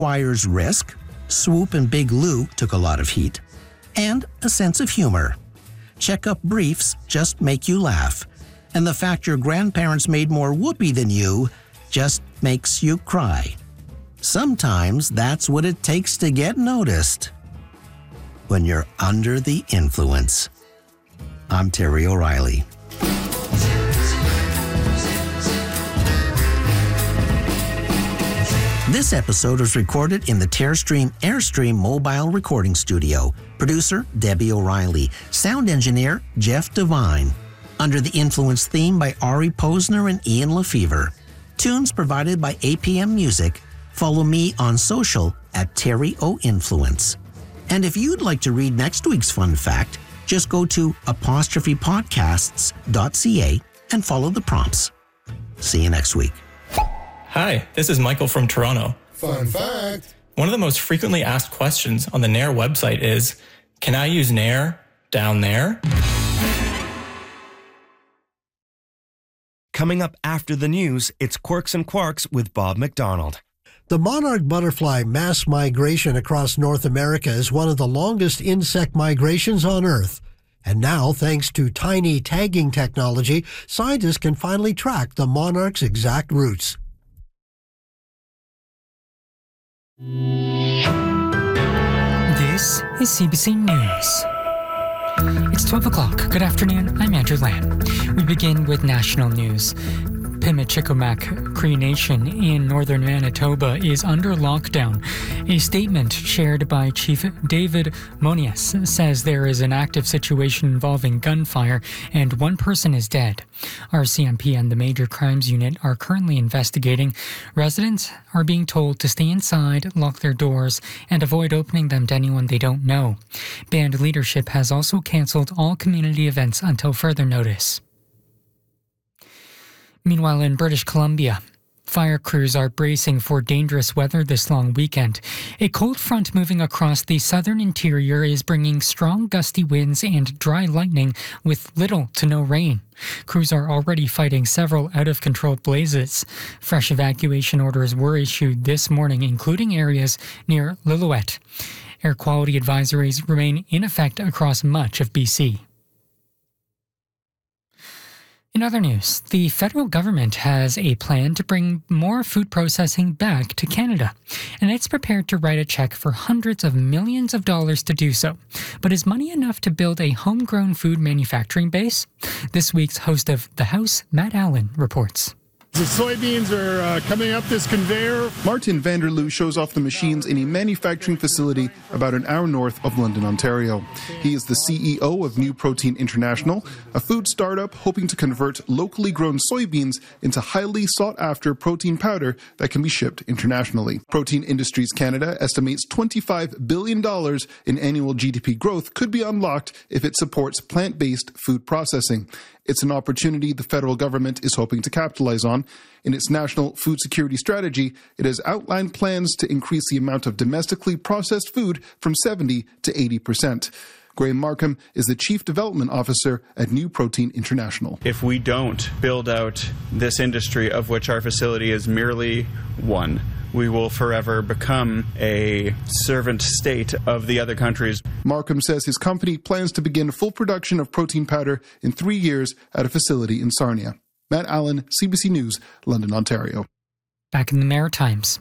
requires risk, Swoop and Big Lou took a lot of heat, and a sense of humor. Checkup briefs just make you laugh, and the fact your grandparents made more whoopee than you just makes you cry. Sometimes that's what it takes to get noticed. When you're under the influence. I'm Terry O'Reilly. This episode was recorded in the Terrestream Airstream mobile recording studio. Producer, Debbie O'Reilly. Sound engineer, Jeff Devine. Under the Influence theme by Ari Posner and Ian LeFever. Tunes provided by APM Music. Follow me on social at Terry O Influence. And if you'd like to read next week's fun fact, just go to apostrophepodcasts.ca and follow the prompts. See you next week. Hi, this is Michael from Toronto. Fun fact. One of the most frequently asked questions on the Nair website is, can I use Nair down there? Coming up after the news, it's Quirks and Quarks with Bob McDonald. The monarch butterfly mass migration across North America is one of the longest insect migrations on Earth. And now, thanks to tiny tagging technology, scientists can finally track the monarch's exact routes. This is CBC News. It's 12 o'clock. Good afternoon. I'm Andrew Lamb. We begin with national news. Pimicikamak Cree Nation in northern Manitoba is under lockdown. A statement shared by Chief David Monias says there is an active situation involving gunfire and one person is dead. RCMP and the Major Crimes Unit are currently investigating. Residents are being told to stay inside, lock their doors, and avoid opening them to anyone they don't know. Band leadership has also cancelled all community events until further notice. Meanwhile, in British Columbia, fire crews are bracing for dangerous weather this long weekend. A cold front moving across the southern interior is bringing strong gusty winds and dry lightning with little to no rain. Crews are already fighting several out-of-control blazes. Fresh evacuation orders were issued this morning, including areas near Lillooet. Air quality advisories remain in effect across much of BC. In other news, the federal government has a plan to bring more food processing back to Canada, and it's prepared to write a check for hundreds of millions of dollars to do so. But is money enough to build a homegrown food manufacturing base? This week's host of The House, Matt Allen, reports. The soybeans are coming up this conveyor. Martin Vanderloo shows off the machines in a manufacturing facility about an hour north of London, Ontario. He is the CEO of New Protein International, a food startup hoping to convert locally grown soybeans into highly sought-after protein powder that can be shipped internationally. Protein Industries Canada estimates $25 billion in annual GDP growth could be unlocked if it supports plant-based food processing. It's an opportunity the federal government is hoping to capitalize on. In its national food security strategy, it has outlined plans to increase the amount of domestically processed food from 70 to 80%. Graham Markham is the Chief Development Officer at New Protein International. If we don't build out this industry, of which our facility is merely one, we will forever become a servant state of the other countries. Markham says his company plans to begin full production of protein powder in 3 years at a facility in Sarnia. Matt Allen, CBC News, London, Ontario. Back in the Maritimes.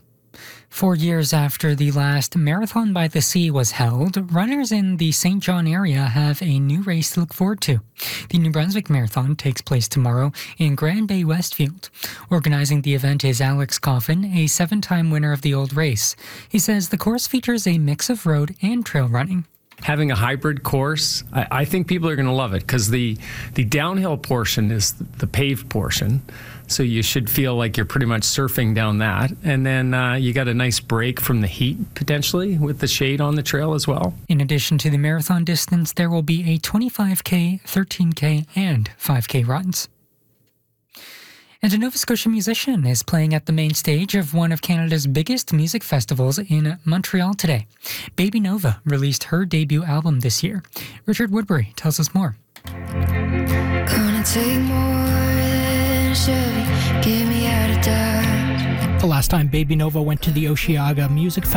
4 years after the last Marathon by the Sea was held, runners in the St. John area have a new race to look forward to. The New Brunswick Marathon takes place tomorrow in Grand Bay Westfield. Organizing the event is Alex Coffin, a 7-time winner of the old race. He says the course features a mix of road and trail running. Having a hybrid course, I think people are going to love it because the downhill portion is the paved portion. So you should feel like you're pretty much surfing down that. And then you got a nice break from the heat, potentially, with the shade on the trail as well. In addition to the marathon distance, there will be a 25K, 13K, and 5K runs. And a Nova Scotia musician is playing at the main stage of one of Canada's biggest music festivals in Montreal today. Baby Nova released her debut album this year. Richard Woodbury tells us more. Gonna take more than a Chevy, get me out of Dodge. The last time Baby Nova went to the Osheaga Music Festival